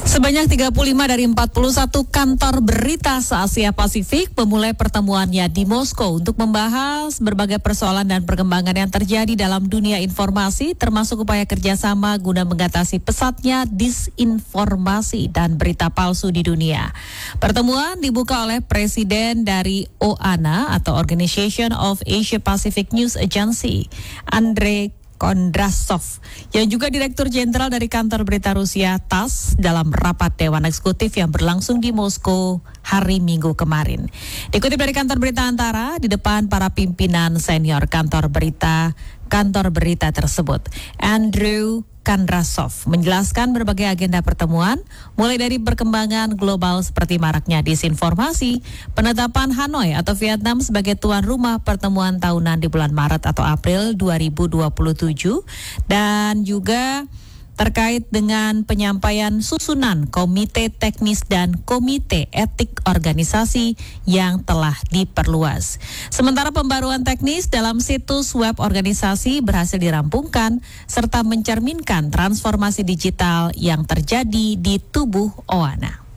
Sebanyak 35 dari 41 kantor berita se-Asia Pasifik memulai pertemuannya di Moskow untuk membahas berbagai persoalan dan perkembangan yang terjadi dalam dunia informasi, termasuk upaya kerjasama guna mengatasi pesatnya disinformasi dan berita palsu di dunia. Pertemuan dibuka oleh Presiden dari OANA atau Organization of Asia Pacific News Agency, Andrei Kondrasov, yang juga Direktur Jenderal dari Kantor Berita Rusia TASS dalam rapat Dewan Eksekutif yang berlangsung di Moskow hari Minggu kemarin. Dikutip dari Kantor Berita Antara, di depan para pimpinan senior kantor berita tersebut, Andrew Kondrasov menjelaskan berbagai agenda pertemuan, mulai dari perkembangan global seperti maraknya disinformasi, penetapan Hanoi atau Vietnam sebagai tuan rumah pertemuan tahunan di bulan Maret atau April 2027, dan juga terkait dengan penyampaian susunan Komite Teknis dan Komite Etik Organisasi yang telah diperluas. Sementara pembaruan teknis dalam situs web organisasi berhasil dirampungkan serta mencerminkan transformasi digital yang terjadi di tubuh OANA.